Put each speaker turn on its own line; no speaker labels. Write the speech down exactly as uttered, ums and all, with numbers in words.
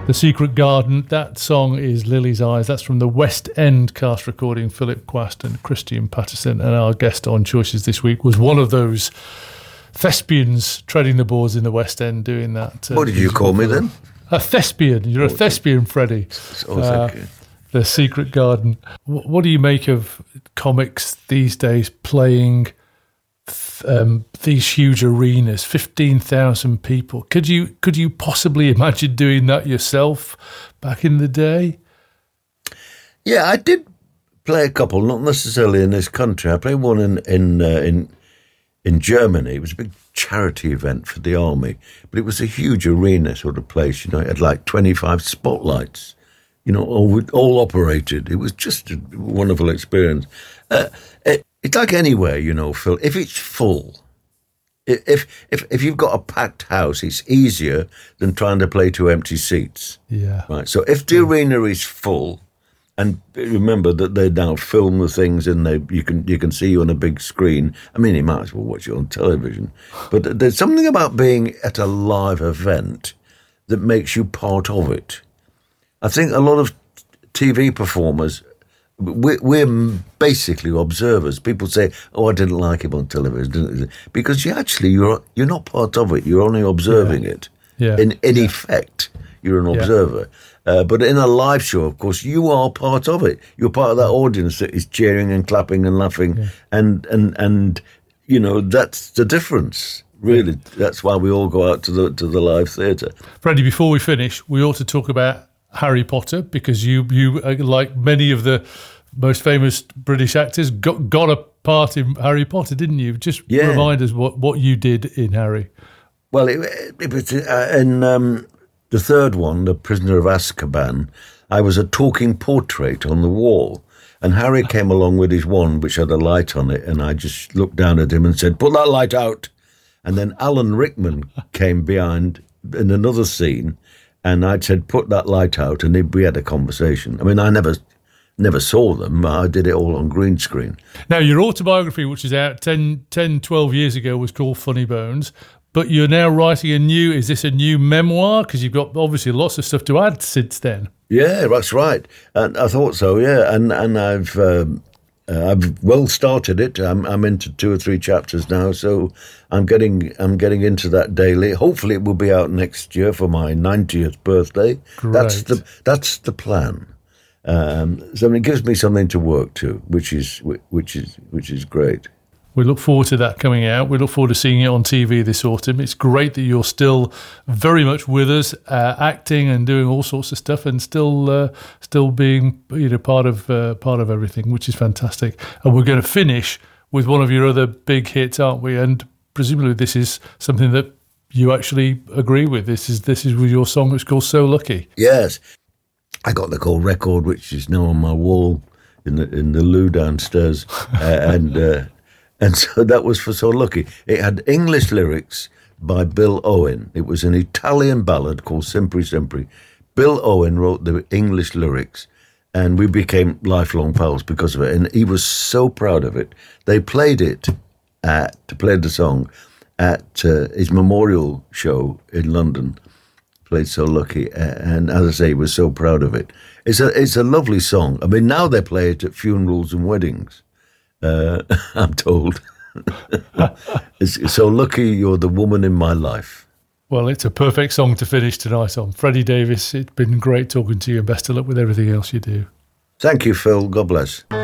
The Secret Garden, that song is Lily's Eyes. That's from the West End cast recording, Philip Quast and Christian Patterson. And our guest on Choices this week was one of those thespians treading the boards in the West End doing that. Uh,
what did you call me then?
A thespian. You're a
oh,
thespian, Freddie.
Oh, thank uh, you.
The Secret Garden. What do you make of comics these days playing um, these huge arenas, fifteen thousand people? Could you could you possibly imagine doing that yourself back in the day?
Yeah, I did play a couple, not necessarily in this country. I played one in in uh, in in Germany. It was a big charity event for the army, but it was a huge arena sort of place. You know, it had like twenty-five spotlights. You know, all, all operated. It was just a wonderful experience. Uh, it, it's like anywhere, you know, Phil. If it's full, if if if you've got a packed house, it's easier than trying to play to empty seats.
Yeah.
Right. So if the yeah. arena is full, and remember that they now film the things and they you can you can see you on a big screen. I mean, you might as well watch it on television. But there's something about being at a live event that makes you part of it. I think a lot of T V performers, we're, we're basically observers. People say, "Oh, I didn't like him on television," because you actually you're you're not part of it. You're only observing
yeah.
it.
Yeah.
In in
yeah.
effect, you're an
yeah.
observer. Uh, but in a live show, of course, you are part of it. You're part of that audience that is cheering and clapping and laughing,
yeah.
and and and you know that's the difference. Really, that's why we all go out to the to the live theatre.
Freddie, before we finish, we ought to talk about Harry Potter, because you, you like many of the most famous British actors, got, got a part in Harry Potter, didn't you? Just
yeah.
remind us what, what you did in Harry.
Well, it, it was uh, in um, the third one, The Prisoner of Azkaban, I was a talking portrait on the wall, and Harry came along with his wand, which had a light on it, and I just looked down at him and said, "Put that light out." And then Alan Rickman came behind in another scene, and I said, "Put that light out," and we had a conversation. I mean, I never never saw them. I did it all on green screen.
Now, your autobiography, which is out ten, ten, twelve years ago, was called Funny Bones, but you're now writing a new, is this a new memoir? Because you've got obviously lots of stuff to add since then.
Yeah, that's right. And I thought so, yeah. And and I've um, uh, I've well started it. I'm I'm into two or three chapters now, so I'm getting I'm getting into that daily. Hopefully, it will be out next year for my ninetieth birthday.
Great.
That's the that's the plan. Um, so it gives me something to work to, which is which is which is great.
We look forward to that coming out. We look forward to seeing it on T V this autumn. It's great that you're still very much with us, uh, acting and doing all sorts of stuff, and still uh, still being you know part of uh, part of everything, which is fantastic. And we're going to finish with one of your other big hits, aren't we? And presumably this is something that you actually agree with. This is this is your song. It's called "So Lucky."
Yes, I got the gold record, which is now on my wall in the in the loo downstairs, uh, and. Uh, And so that was for So Lucky. It had English lyrics by Bill Owen. It was an Italian ballad called Sempre Sempre. Bill Owen wrote the English lyrics, and we became lifelong pals because of it. And he was so proud of it. They played it at, played the song at uh, his memorial show in London. Played So Lucky. And as I say, he was so proud of it. It's a, it's a lovely song. I mean, now they play it at funerals and weddings. Uh, I'm told. it's, it's So lucky you're the woman in my life.
Well, it's a perfect song to finish tonight on. Freddie Davis, it's been great talking to you, and best of luck with everything else you do.
Thank you, Phil. God bless.